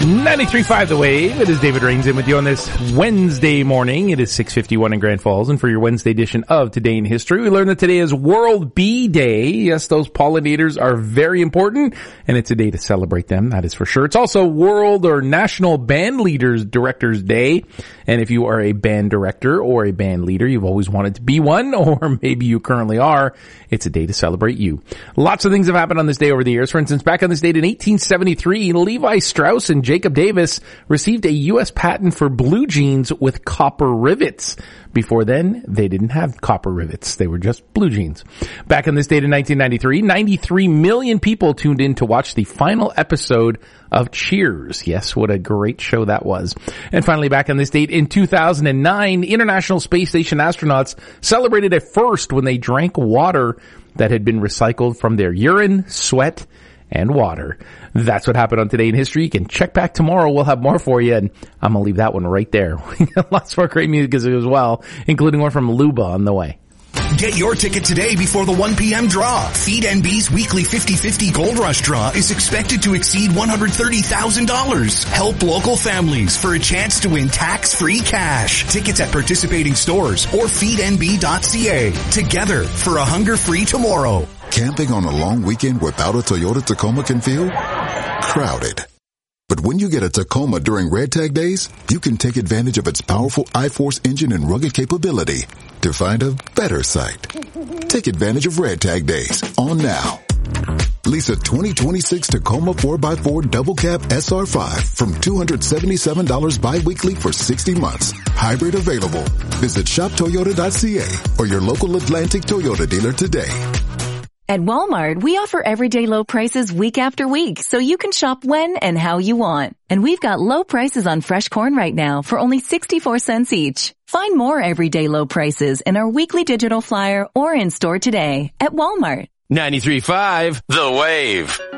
93.5 The Wave. It is David Rains in with you on this Wednesday morning. It is 6:51 in Grand Falls, and for your Wednesday edition of Today in History, we learned that today is World Bee Day. Yes, those pollinators are very important, and it's a day to celebrate them, that is for sure. It's also World or National Band Leaders Directors Day, and if you are a band director or a band leader, you've always wanted to be one, or maybe you currently are, it's a day to celebrate you. Lots of things have happened on this day over the years. For instance, back on this date in 1873, Levi Strauss and Jacob Davis received a U.S. patent for blue jeans with copper rivets. Before then, they didn't have copper rivets. They were just blue jeans. Back on this date in 1993, 93 million people tuned in to watch the final episode of Cheers. Yes, what a great show that was. And finally, back on this date in 2009, International Space Station astronauts celebrated a first when they drank water that had been recycled from their urine, sweat, and water. That's what happened on Today in History. You can check back tomorrow. We'll have more for you, and I'm going to leave that one right there. We got lots more great music as well, including one from Luba on the way. Get your ticket today before the 1 p.m. draw. Feed NB's weekly 50-50 Gold Rush draw is expected to exceed $130,000. Help local families for a chance to win tax-free cash. Tickets at participating stores or feednb.ca. Together for a hunger-free tomorrow. Camping on a long weekend without a Toyota Tacoma can feel crowded. But when you get a Tacoma during Red Tag Days, you can take advantage of its powerful I-Force engine and rugged capability to find a better site. Take advantage of Red Tag Days on now. Lease a 2026 Tacoma 4x4 double cab SR5 from $277 bi-weekly for 60 months. Hybrid available. Visit shoptoyota.ca or your local Atlantic Toyota dealer today. At Walmart, we offer everyday low prices week after week, so you can shop when and how you want. And we've got low prices on fresh corn right now for only 64 cents each. Find more everyday low prices in our weekly digital flyer or in store today at Walmart. 93.5 The Wave.